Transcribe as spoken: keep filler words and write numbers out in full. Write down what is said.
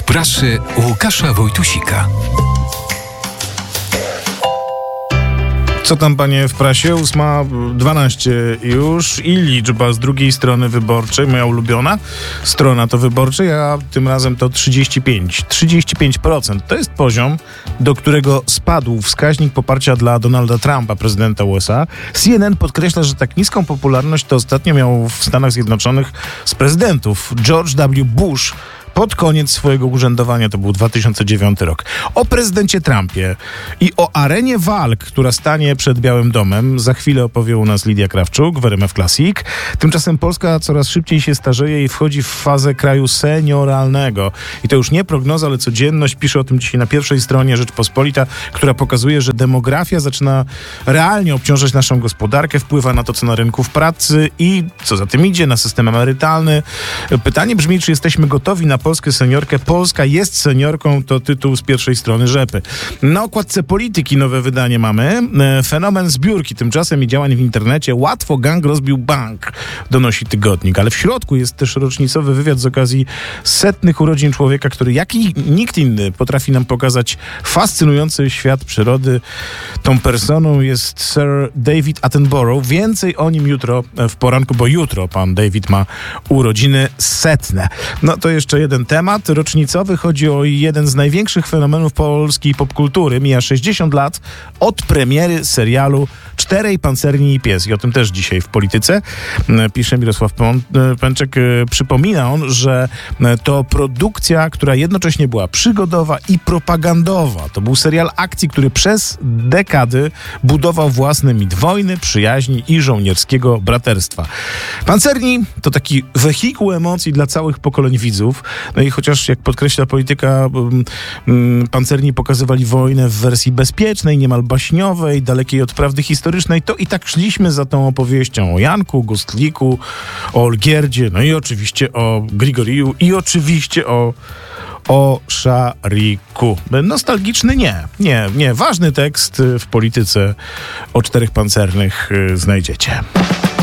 prasy Łukasza Wojtusika. Co tam, panie, w prasie? ósma dwanaście już i liczba z drugiej strony wyborczej, moja ulubiona strona to wyborczej, a tym razem to trzydzieści pięć. trzydzieści pięć procent to jest poziom, do którego spadł wskaźnik poparcia dla Donalda Trumpa, prezydenta U S A. C N N podkreśla, że tak niską popularność to ostatnio miał w Stanach Zjednoczonych z prezydentów George W. Bush pod koniec swojego urzędowania, to był dwa tysiące dziewiąty rok. O prezydencie Trumpie i o arenie walk, która stanie przed Białym Domem, za chwilę opowie u nas Lidia Krawczuk w R M F Classic. Tymczasem Polska coraz szybciej się starzeje i wchodzi w fazę kraju senioralnego. I to już nie prognoza, ale codzienność. Pisze o tym dzisiaj na pierwszej stronie Rzeczpospolita, która pokazuje, że demografia zaczyna realnie obciążać naszą gospodarkę, wpływa na to, co na rynku pracy i co za tym idzie, na system emerytalny. Pytanie brzmi, czy jesteśmy gotowi na Polskę seniorkę. Polska jest seniorką, to tytuł z pierwszej strony Rzepy. Na okładce Polityki nowe wydanie mamy. Fenomen zbiórki tymczasem i działań w internecie. Łatwo gang rozbił bank, donosi tygodnik. Ale w środku jest też rocznicowy wywiad z okazji setnych urodzin człowieka, który jak i nikt inny potrafi nam pokazać fascynujący świat przyrody. Tą personą jest Sir David Attenborough. Więcej o nim jutro w poranku, bo jutro pan David ma urodziny setne. No to jeszcze jeden temat rocznicowy. Chodzi o jeden z największych fenomenów polskiej popkultury. Mija sześćdziesiąt lat od premiery serialu Czterej pancerni i pies. I o tym też dzisiaj w Polityce pisze Mirosław Pęczek. Przypomina on, że to produkcja, która jednocześnie była przygodowa i propagandowa. To był serial akcji, który przez dekady budował własny mit wojny, przyjaźni i żołnierskiego braterstwa. Pancerni to taki wehikuł emocji dla całych pokoleń widzów. No i chociaż, jak podkreśla Polityka, pancerni pokazywali wojnę w wersji bezpiecznej, niemal baśniowej, dalekiej od prawdy historycznej, to i tak szliśmy za tą opowieścią o Janku, Gustliku, o Olgierdzie, no i oczywiście o Grigoriju i oczywiście o o Szariku. Nostalgiczny? Nie. Nie, nie. Ważny tekst w Polityce o czterech pancernych znajdziecie.